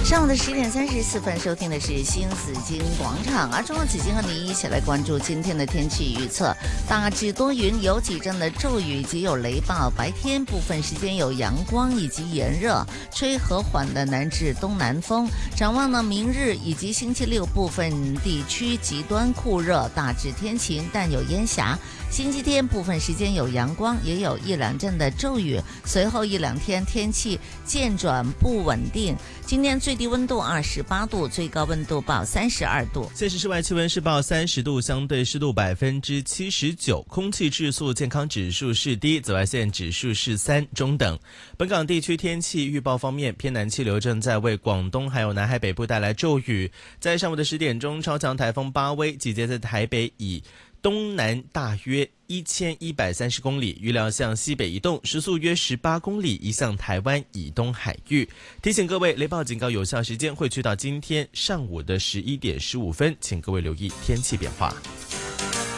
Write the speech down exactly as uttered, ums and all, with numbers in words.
上午的十点三十四分，收听的是新紫金广场啊，中国紫金和你一起来关注今天的天气预测。大致多云，有几阵的骤雨及有雷暴，白天部分时间有阳光以及炎热，吹和缓的南至东南风。展望呢，明日以及星期六部分地区极端酷热，大致天晴但有烟霞。星期天部分时间有阳光，也有一两阵的骤雨，随后一两天天气渐转不稳定。今天最低温度二十八度，最高温度报三十二度。 现时室外气温是报三十度，相对湿度百分之七十九，空气质素健康指数是低，紫外线指数是三，中等。本港地区天气预报方面，偏南气流正在为广东还有南海北部带来骤雨。在上午的十点钟，超强台风巴威集结在台北以东南大约一千一百三十公里，预料向西北移动，时速约十八公里，移向台湾以东海域。提醒各位，雷暴警告有效时间会去到今天上午的十一点十五分，请各位留意天气变化。